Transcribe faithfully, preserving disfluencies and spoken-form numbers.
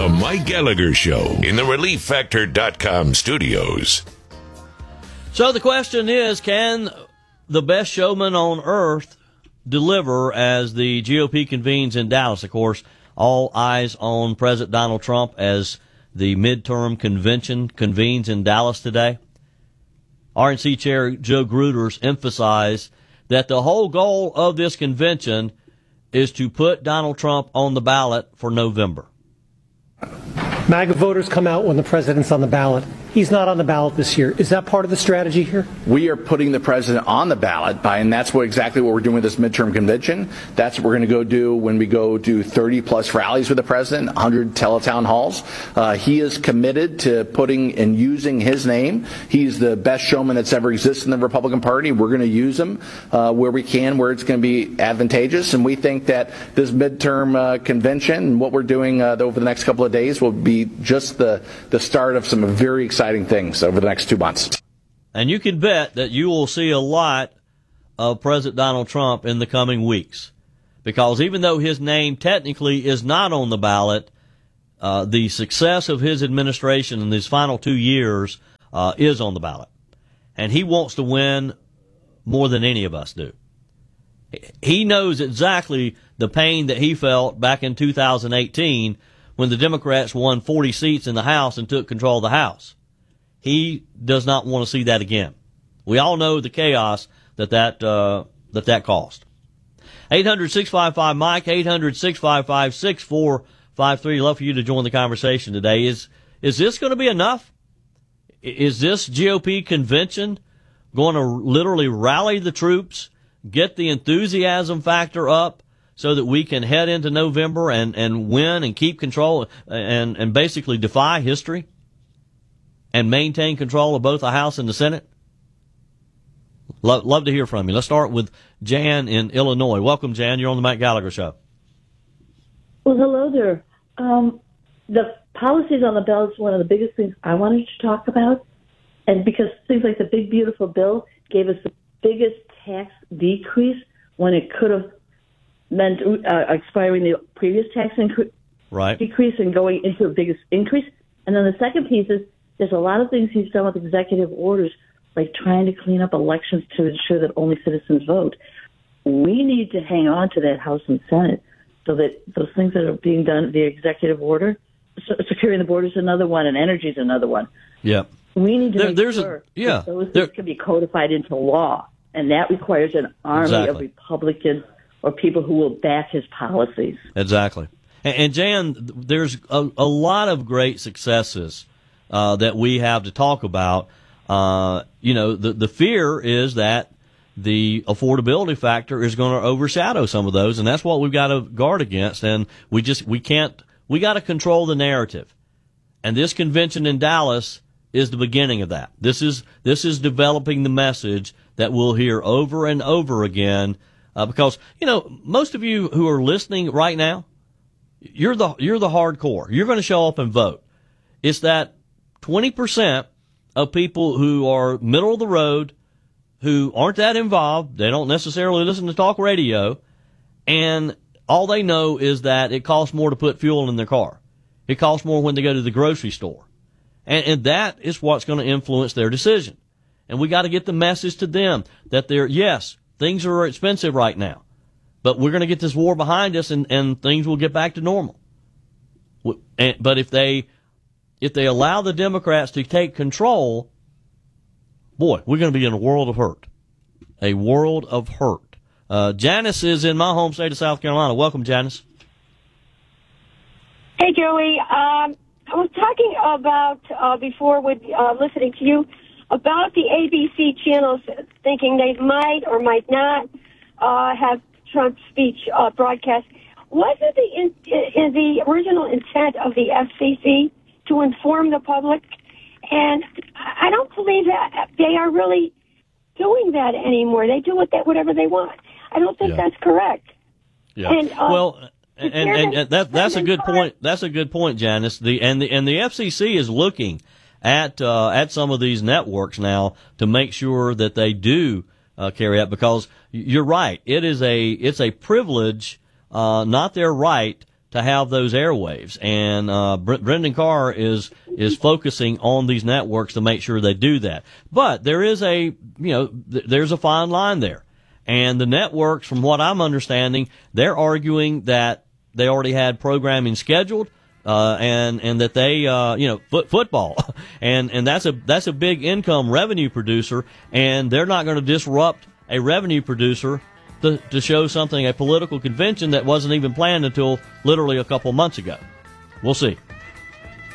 The Mike Gallagher Show in the relief factor dot com studios. So the question is, can the best showman on earth deliver as the G O P convenes in Dallas? Of course, all eyes on President Donald Trump as the midterm convention convenes in Dallas today. R N C Chair Joe Gruters emphasized that the whole goal of this convention is to put Donald Trump on the ballot for November. MAGA voters come out when the president's on the ballot. He's not on the ballot this year. Is that part of the strategy here? We are putting the president on the ballot, by, and that's what exactly what we're doing with this midterm convention. That's what we're going to go do when we go do thirty plus rallies with the president, one hundred teletown halls. Uh, he is committed to putting and using his name. He's the best showman that's ever existed in the Republican Party. We're going to use him uh, where we can, where it's going to be advantageous. And we think that this midterm uh, convention and what we're doing uh, over the next couple of days will be just the, the start of some very exciting things over the next two months. And you can bet that you will see a lot of President Donald Trump in the coming weeks, because even though his name technically is not on the ballot, uh, the success of his administration in these final two years uh, is on the ballot. And he wants to win more than any of us do. He knows exactly the pain that he felt back in two thousand eighteen when the Democrats won forty seats in the House and took control of the House. He does not want to see that again. We all know the chaos that that, uh, that, that caused. eight hundred, six five five, Mike, eight hundred, six five five, six four five three. Love for you to join the conversation today. Is, is this going to be enough? Is this G O P convention going to literally rally the troops, get the enthusiasm factor up so that we can head into November and, and win and keep control and, and basically defy history and maintain control of both the House and the Senate? Love, love to hear from you. Let's start with Jan in Illinois. Welcome, Jan. You're on the Mike Gallagher Show. Well, hello there. Um, the policies on the ballot is one of the biggest things I wanted to talk about. And because things like the Big Beautiful Bill gave us the biggest tax decrease when it could have meant uh, expiring the previous tax incre- right. decrease and going into a biggest increase. And then the second piece is there's a lot of things he's done with executive orders, like trying to clean up elections to ensure that only citizens vote. We need to hang on to that House and Senate so that those things that are being done via executive order, so securing the border is another one, and energy is another one. Yeah. We need to there, make there's sure a, yeah, that those there, things can be codified into law, and that requires an army exactly. of Republicans or people who will back his policies. Exactly. And, and Jan, there's a, a lot of great successes uh, that we have to talk about. Uh, you know, the, the fear is that the affordability factor is going to overshadow some of those, and that's what we've got to guard against. And we just, we can't, we got to control the narrative. And this convention in Dallas is the beginning of that. This is, this is developing the message that we'll hear over and over again. Uh, because, you know, most of you who are listening right now, you're the, you're the hardcore. You're going to show up and vote. It's that twenty percent of people who are middle of the road, who aren't that involved. They don't necessarily listen to talk radio, and all they know is that it costs more to put fuel in their car. It costs more when they go to the grocery store. And, and that is what's going to influence their decision. And we got to get the message to them that they're, yes, things are expensive right now, but we're going to get this war behind us, and, and things will get back to normal. But if they, if they allow the Democrats to take control, boy, we're going to be in a world of hurt. A world of hurt. Uh, Janice is in my home state of South Carolina. Welcome, Janice. Hey, Joey. Um, I was talking about, uh, before with, uh, listening to you, about the A B C channels thinking they might or might not, uh, have Trump's speech, uh, broadcast. Wasn't the, in, in the original intent of the F C C to inform the public? And I don't believe that they are really doing that anymore. They do what they, whatever they want. I don't think yeah. that's correct. Yeah. And, uh, well, and, and, and that, that's a good point. That's a good point, Janice. The, and the, and the F C C is looking at, uh, at some of these networks now to make sure that they do, uh, carry out, because you're right. It is a, it's a privilege, uh, not their right to have those airwaves, and uh, Bre- Brendan Carr is is focusing on these networks to make sure they do that. But there is a you know th- there's a fine line there, and the networks, from what I'm understanding, they're arguing that they already had programming scheduled, uh, and and that they uh, you know foot, football, and and that's a that's a big income revenue producer, and they're not going to disrupt a revenue producer To, to show something, a political convention that wasn't even planned until literally a couple months ago. We'll see.